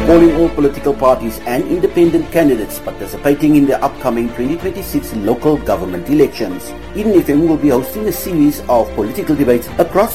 calling all political parties and independent candidates participating in the upcoming 2026 local government elections. Eden FM will be hosting a series of political debates across